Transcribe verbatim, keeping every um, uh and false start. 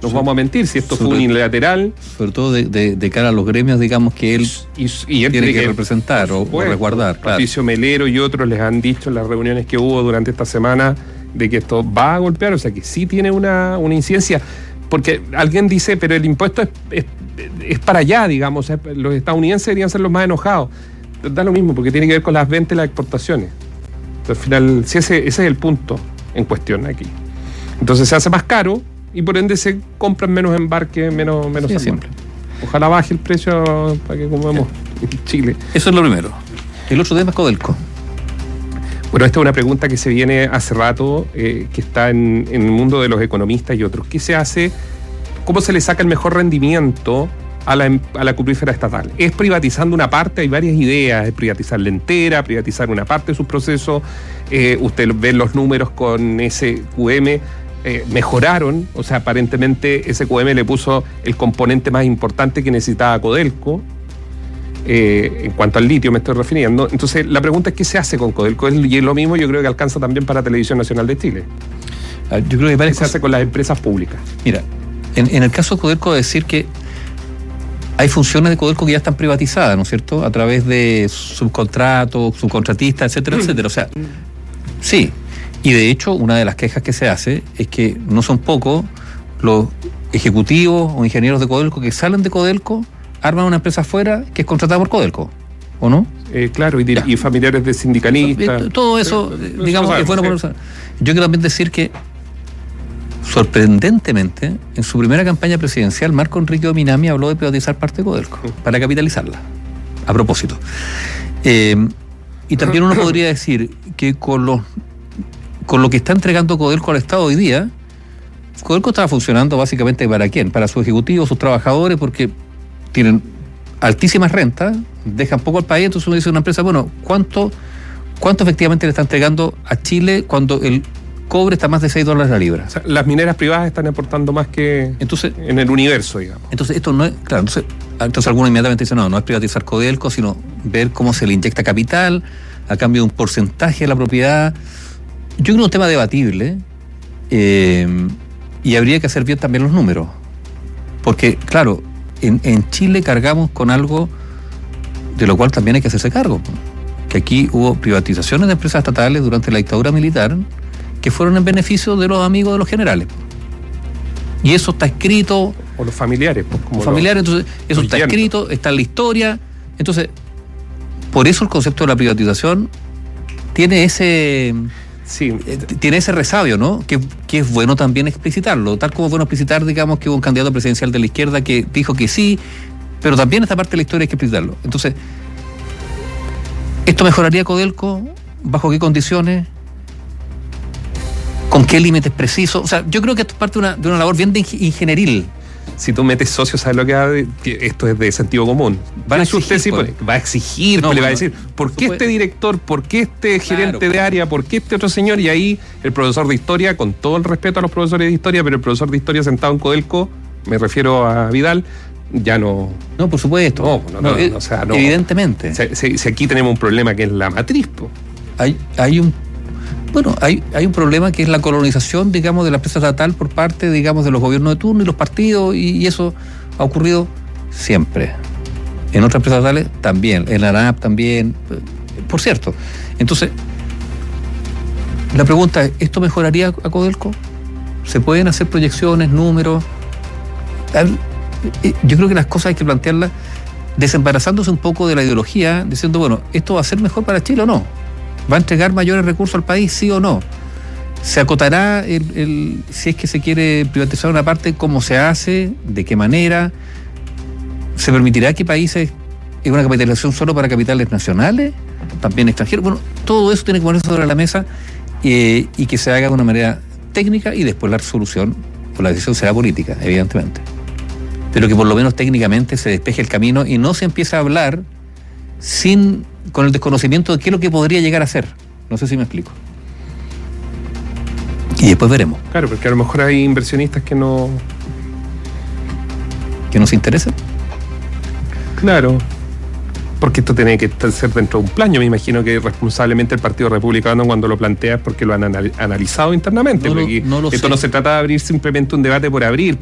Nos sobre, vamos a mentir si esto sobre, fue unilateral. Sobre todo de, de, de cara a los gremios, digamos, que él, y, y él tiene que, que o, representar o resguardar. Claro. Patricio Melero y otros les han dicho en las reuniones que hubo durante esta semana de que esto va a golpear, o sea que sí tiene una, una incidencia. Porque alguien dice, pero el impuesto es, es, es para allá, digamos, los estadounidenses deberían ser los más enojados. Da lo mismo, porque tiene que ver con las ventas y las exportaciones. Entonces, al final, sí, ese, ese es el punto en cuestión aquí. Entonces se hace más caro y por ende se compran menos embarques, menos, menos sí, simple. Ojalá baje el precio para que comamos en Chile. Eso es lo primero. El otro tema es Codelco. Bueno, esta es una pregunta que se viene hace rato, eh, que está en, en el mundo de los economistas y otros. ¿Qué se hace? ¿Cómo se le saca el mejor rendimiento a la, a la cuprífera estatal? ¿Es privatizando una parte? Hay varias ideas. Es privatizarla entera, privatizar una parte de sus procesos. Eh, usted ve los números con ese Q M. Eh, mejoraron, o sea, aparentemente ese Q M le puso el componente más importante que necesitaba Codelco, eh, en cuanto al litio me estoy refiriendo. Entonces la pregunta es ¿qué se hace con Codelco? Y es lo mismo, yo creo que alcanza también para Televisión Nacional de Chile. Yo creo que ¿Qué se hace con las empresas públicas? Mira, en, en el caso de Codelco decir que hay funciones de Codelco que ya están privatizadas, ¿no es cierto? A través de subcontratos, subcontratistas, etcétera, etcétera. O sea, sí. Y de hecho, una de las quejas que se hace es que no son pocos los ejecutivos o ingenieros de Codelco que salen de Codelco, arman una empresa afuera que es contratada por Codelco, ¿o no? Eh, claro, y, y familiares de sindicalistas. Todo eso, eh, digamos, no que es bueno por... Yo quiero también decir que, sorprendentemente, en su primera campaña presidencial, Marco Enrique Ominami habló de privatizar parte de Codelco, sí, para capitalizarla, a propósito. Eh, y también uno podría decir que con los con lo que está entregando Codelco al Estado hoy día, Codelco estaba funcionando básicamente ¿para quién? Para sus ejecutivos, sus trabajadores, porque tienen altísimas rentas, dejan poco al país, entonces uno dice a una empresa, bueno, ¿cuánto, cuánto efectivamente le está entregando a Chile cuando el cobre está más de seis dólares la libra? O sea, las mineras privadas están aportando más que entonces, en el universo, digamos. Entonces esto no es, claro, entonces, entonces algunos inmediatamente dicen, no, no es privatizar Codelco, sino ver cómo se le inyecta capital a cambio de un porcentaje de la propiedad. Yo creo que es un tema debatible, eh, y habría que hacer bien también los números. Porque, claro, en, en Chile cargamos con algo de lo cual también hay que hacerse cargo. Que aquí hubo privatizaciones de empresas estatales durante la dictadura militar que fueron en beneficio de los amigos de los generales. Y eso está escrito. O los familiares. Pues, como los familiares, los, entonces, eso está yernos. escrito, está en la historia. Entonces, por eso el concepto de la privatización tiene ese... Sí. Eh, tiene ese resabio, ¿no? Que, que es bueno también explicitarlo, tal como es bueno explicitar, digamos, que hubo un candidato presidencial de la izquierda que dijo que sí, pero también esta parte de la historia hay que explicitarlo. Entonces, ¿esto mejoraría Codelco? ¿Bajo qué condiciones? ¿Con qué límites precisos? O sea, yo creo que esto es parte de una, de una labor bien de ingenieril. Si tú metes socios, ¿sabes lo que va a decir? Esto es de sentido común. Va a exigir, usted, pues, va a exigir, no, pues, le va a decir, ¿por qué este director? ¿Por qué este gerente claro, de área? ¿Por qué este otro señor? Y ahí el profesor de historia, con todo el respeto a los profesores de historia, pero el profesor de historia sentado en Codelco, me refiero a Vidal, ya no... No, por supuesto. No, no, no, no, no o sea, no. Evidentemente. Si, si, si aquí tenemos un problema que es la matriz, pues. Hay, hay un... Bueno, hay, hay un problema que es la colonización, digamos, de la empresa estatal por parte, digamos, de los gobiernos de turno y los partidos, y, y eso ha ocurrido siempre. En otras empresas estatales también, en la ANAP también, por cierto. Entonces, la pregunta es, ¿esto mejoraría a Codelco? ¿Se pueden hacer proyecciones, números? Yo creo que las cosas hay que plantearlas desembarazándose un poco de la ideología, diciendo, bueno, ¿esto va a ser mejor para Chile o no? ¿Va a entregar mayores recursos al país, sí o no? ¿Se acotará el, el, si es que se quiere privatizar una parte, cómo se hace, de qué manera? ¿Se permitirá que países, es una capitalización solo para capitales nacionales, también extranjeros? Bueno, todo eso tiene que ponerse sobre la mesa, eh, y que se haga de una manera técnica, y después la resolución o la decisión será política, evidentemente. Pero que por lo menos técnicamente se despeje el camino y no se empiece a hablar sin... con el desconocimiento de qué es lo que podría llegar a ser. No sé si me explico. Y después veremos. Claro, porque a lo mejor hay inversionistas que no... ¿Que nos interesan? Claro. Porque esto tiene que ser dentro de un plan. Yo me imagino que responsablemente el Partido Republicano, cuando lo plantea, es porque lo han analizado internamente. No, porque no, no lo esto sé. No se trata de abrir simplemente un debate por abrir.